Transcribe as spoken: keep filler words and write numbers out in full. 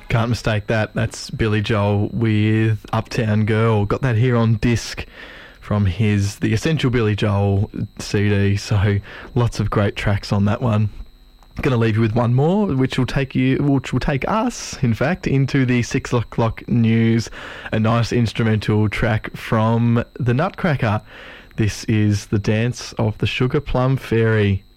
Can't mistake that. That's Billy Joel with Uptown Girl. Got that here on disc from his The Essential Billy Joel C D. So lots of great tracks on that one. Going to leave you with one more, which will take you, which will take us, in fact, into the six o'clock news. A nice instrumental track from the Nutcracker. This is The Dance of the Sugar Plum Fairy.